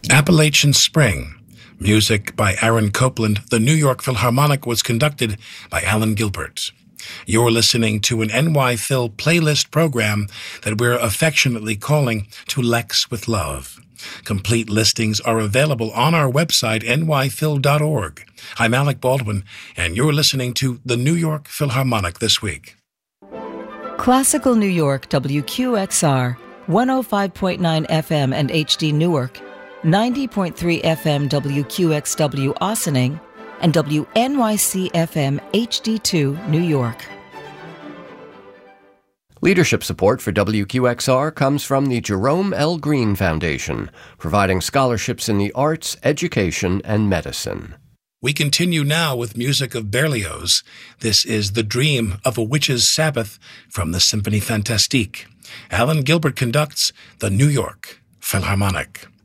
Appalachian Spring. Music by Aaron Copland. The New York Philharmonic was conducted by Alan Gilbert. You're listening to an NY Phil playlist program that we're affectionately calling To Lex with Love. Complete listings are available on our website, nyphil.org. I'm Alec Baldwin, and you're listening to the New York Philharmonic this week. Classical New York, WQXR, 105.9 FM and HD Newark, 90.3 FM WQXW Ossining, and WNYC FM HD2 New York. Leadership support for WQXR comes from the Jerome L. Green Foundation, providing scholarships in the arts, education, and medicine. We continue now with music of Berlioz. This is The Dream of a Witch's Sabbath from the Symphonie Fantastique. Alan Gilbert conducts the New York Philharmonic.